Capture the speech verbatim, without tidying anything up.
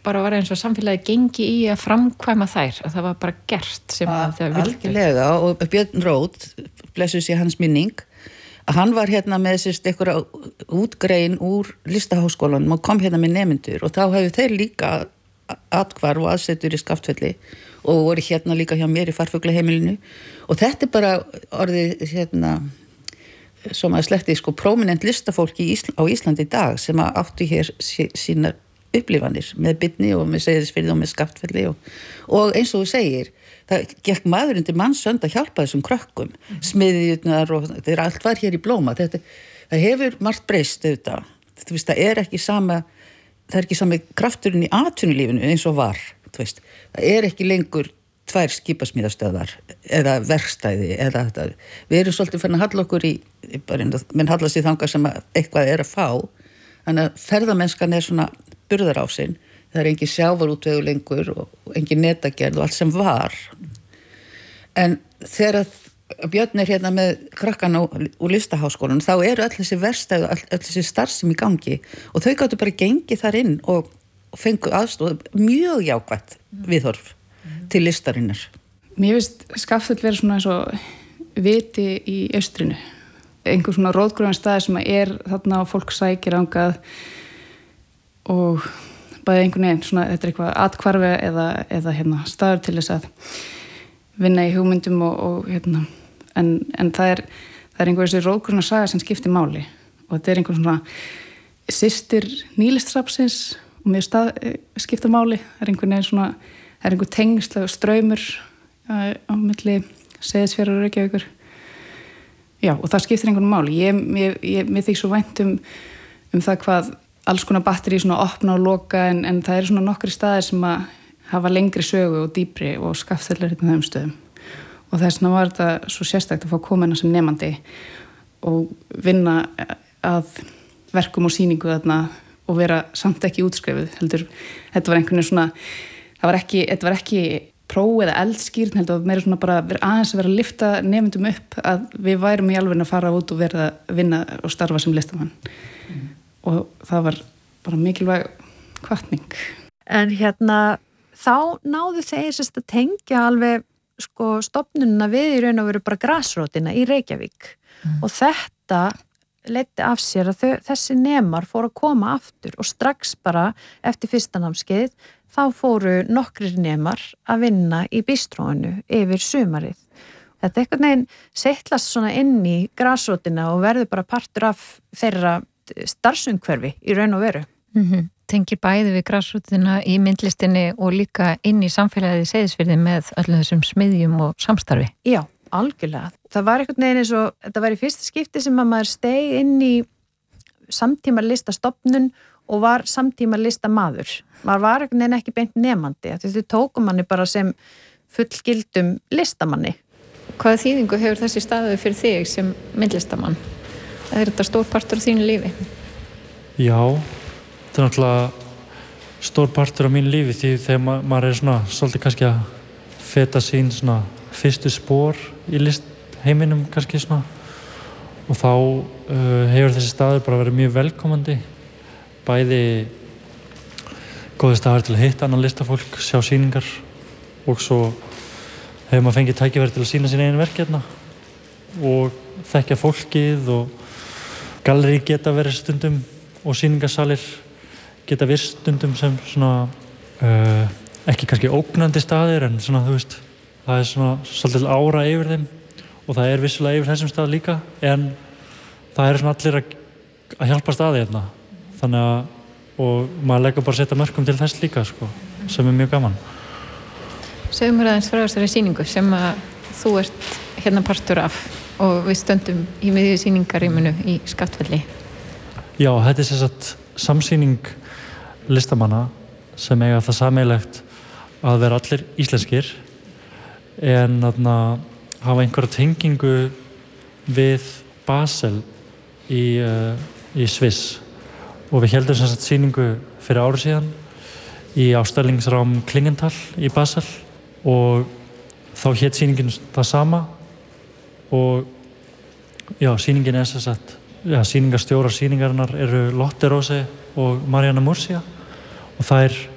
bara var eins og samfélagi gengi í að framkvæma þær, að það var bara gert sem að það vildi. Algjörlega, og Björn Rót, blessuð sé hans minning, að hann var hérna með sérst einhverja útgrein úr listaháskólanum og kom hérna með nemendur og þá hefur þeir líka atkvarf og aðsetur í Skaftfelli og voru hérna líka hjá mér í Farfuglaheimilinu og þetta er bara orðið hérna sem að sletti sko prominent listafólki Ísl- á Íslandi í dag sem að áttu hér sí- sínar upplifanir með Byrni og með Seyðisfirði og með Skaftfelli og, og eins og þú segir það gekk maður undir mannsönd að hjálpa þessum krökkum mm. smiðjurnar og þetta er allt var hér í blóma þetta, það hefur margt breyst auðvitað þú veist það er ekki sama það er ekki sami krafturinn í atvinnulífinu eins og var þú veist það er ekki lengur tvær skipasmíðastöðvar eða verkstæði eða þetta við erum svolítið farin að halla okkur í bara menn halla sig þangað sem að eitthvað er að fá þannig að ferðamennskan er svona burðarásinn það er engin sjávarútvegu lengur og engin netagerð og allt sem var en þegar að Björn er hérna með krakkana úr listaháskólanum þá eru öll þessi verkstæði og öll þessi starfsemi í gangi og þau gátu bara gengið þar inn og, og fengu aðstoð mjög jákvætt viðhorf til listarinnar. Mér finnst Skaftfell vera svona eins og viti í austrinu. Einhver svona rótgróðan staði sem er þarna og fólk sækir ángað og bæði einhvern veginn svona þetta er eitthvað atkvarfi eða, eða hérna, staður til þess að vinna í hugmyndum og, og hérna en, en það er það er einhver þessi rótgróðan saga sem skiptir máli og þetta er einhver svona systir nýlistasafnsins og mér stað, skipta máli það er einhvern veginn svona það er einhver tengsl og straumur á milli Seyðisfjarðar og Reykjavíkur. Já, og það skiptir einhvern máli. Ég, ég, ég, mér þykir svo vænt um, um það hvað alls konar batteri svona opna og loka en, en það eru svona nokkri staðir sem að hafa lengri sögu og dýpri og Skaftfell er hérna þeim stöðum. Og þess vegna var þetta svo sérstakt að fá koma hérna sem nemandi og vinna að verkum og sýningu þarna og vera samt ekki útskrifuð. Heldur, þetta var einhvern veginn svona Það var ekki, þetta var ekki próf eða eldskýrn, heldur að meira svona bara aðeins að vera að lyfta nemendum upp að við værum í alveg að fara út og verða að vinna og starfa sem listamann. Mm. Og það var bara mikilvæg hvatning. En hérna, þá náðu þeir sérst að tengja alveg sko stofnunina við í raun og veru bara grasrótina í Reykjavík. Mm. Og þetta leiddi af sér að þau, þessi nemar fóru að koma aftur og strax bara eftir fyrsta námskeið þá fóru nokkrir nemar að vinna í bistróinu yfir sumarið. Þetta einhvern veginn seitlast svona inn í grasrótina og verður bara partur af þeirra starfsumhverfi í raun og veru. Mm-hmm. Tengir bæði við grasrótina í myndlistinni og líka inn í samfélagið í Seyðisfirði með öllum þessum smiðjum og samstarfi. Já, algjörlega. Það var einhvern veginn eins og, þetta var í fyrsta skipti sem að maður steig inn í samtíma listastofnun og var samtíma listamaður. Maður var einhvern veginn ekki beint nemandi, því þau tókum manni bara sem fullgildum listamanni. Hvaða þýðingu hefur þessi staðu fyrir þig sem myndlistamann? Er þetta stór partur á þínu lífi? Já, þetta er náttúrulega stór partur á mínu lífi því þegar ma- maður er svona svolítið kannski að feta sín svona fyrstu spor í listheiminum kannski svona og þá uh, hefur þessi staður bara verið mjög velkomandi bæði góði staður til að hitta annan listafólk, sjá sýningar og svo hefur maður fengið tækifæri til að sýna sín eigin verk hérna og þekkja fólkið og gallerí geta verið stundum og sýningarsalir geta verið stundum sem svona uh, ekki kannski ógnandi staðir en svona þú veist það er svona svolítið ára yfir þeim og það er vissulega yfir þessum stað líka en það er svona allir að, að hjálpa staði hérna þannig að og maður leggur bara að setja mörkum til þess líka sko, sem er mjög gaman. Segðu mér aðeins frá þessari sýningu sem að þú ert hérna partur af og við stöndum í miðju sýningarýminu í Skaftfelli. Já, þetta er sem sagt samsýning listamanna sem eiga það sameiginlegt að vera allir íslenskir en að hafa einhverja tengingu við Basel í, uh, í Sviss. Og við heldum sem sagt sýningu fyrir ári síðan í ástællingsrám Klingenthal í Basel og þá hét sýningin það sama og já, sýningin er sem sagt já, sýningarstjórar sýningarinnar eru Lotte Rose og Marianne Murcia og þær